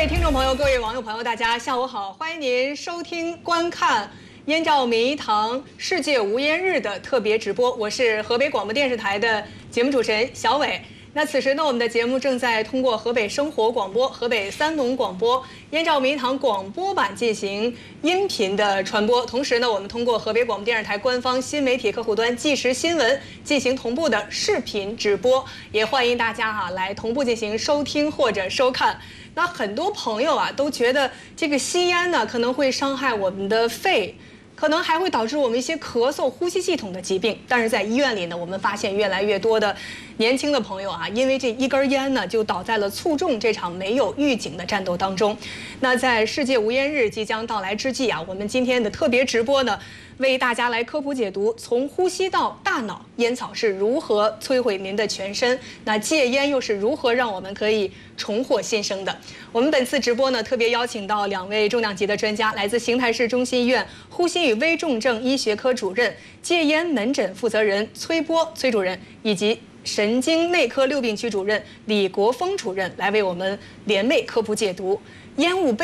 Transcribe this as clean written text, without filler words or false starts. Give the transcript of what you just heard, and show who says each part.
Speaker 1: 位听众朋友、各位网友朋友，大家下午好！欢迎您收听、观看燕赵明一堂世界无烟日的特别直播，我是河北广播电视台的节目主持人小伟。那此时呢，我们的节目正在通过河北生活广播、河北三农广播、燕赵明一堂广播版进行音频的传播。同时呢，我们通过河北广播电视台官方新媒体客户端即时新闻进行同步的视频直播，也欢迎大家来同步进行收听或者收看。那很多朋友都觉得这个吸烟呢可能会伤害我们的肺，可能还会导致我们一些咳嗽、呼吸系统的疾病。但是在医院里呢，我们发现越来越多的年轻的朋友因为这一根烟呢，就倒在了促众这场没有预警的战斗当中。那在世界无烟日即将到来之际我们今天的特别直播呢，为大家来科普解读从呼吸到大脑，烟草是如何摧毁您的全身，那戒烟又是如何让我们可以重获新生的。我们本次直播呢，特别邀请到2位重量级的专家，来自邢台市中心医院呼吸与危重症医学科主任、戒烟门诊负责人崔波崔主任，以及神经内科6病区主任李国峰主任，来为我们联袂科普解读烟雾